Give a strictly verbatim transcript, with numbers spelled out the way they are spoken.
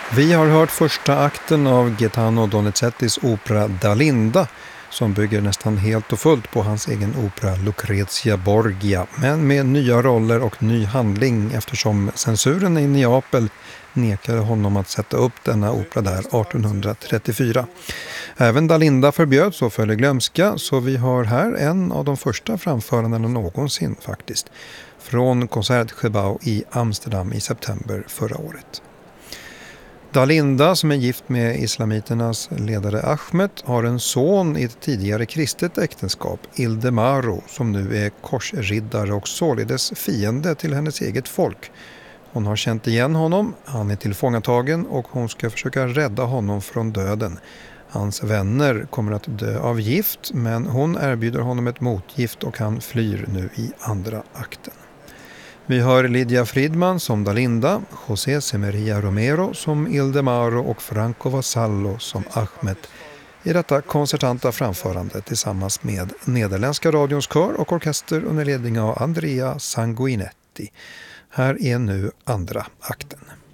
Vi har hört första akten av Gaetano Donizettis opera Dalinda, som bygger nästan helt och fullt på hans egen opera Lucrezia Borgia, men med nya roller och ny handling eftersom censuren i Neapel nekade honom att sätta upp denna opera där arton trettiofyra. Även Dalinda förbjöds och föll i glömska, så vi har här en av de första framförandena någonsin faktiskt, från Concertgebouw i Amsterdam i september förra året. Dalinda, som är gift med islamiternas ledare Ahmed, har en son i ett tidigare kristet äktenskap, Ildemaro, som nu är korsriddare och således fiende till hennes eget folk. Hon har känt igen honom, han är tillfångatagen och hon ska försöka rädda honom från döden. Hans vänner kommer att dö av gift, men hon erbjuder honom ett motgift och han flyr nu i andra akten. Vi hör Lydia Friedman som Dalinda, José Semeria Romero som Ildemaro och Franco Vasallo som Ahmed i detta koncertanta framförande tillsammans med Nederländska radions kör och orkester under ledning av Andrea Sanguinetti. Här är nu andra akten.